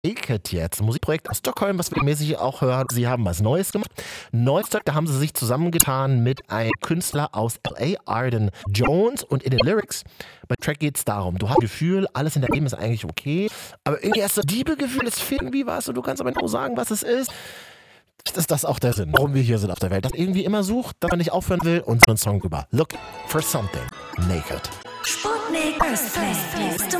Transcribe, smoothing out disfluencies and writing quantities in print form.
Naked jetzt, ein Musikprojekt aus Stockholm, was wir mäßig auch hören. Sie haben was Neues gemacht. Neues, da haben sie sich zusammengetan mit einem Künstler aus LA, Arden Jones. Und in den Lyrics, bei Track geht es darum, du hast das Gefühl, alles in deinem Leben ist eigentlich okay, aber irgendwie hast du Diebelgefühl, es fehlt irgendwie was und du kannst aber nicht sagen, was es ist. Ist das auch der Sinn, warum wir hier sind auf der Welt? Dass irgendwie immer sucht, dass man nicht aufhören will und so einen Song über Look for Something Naked. Sputnik Earthquake.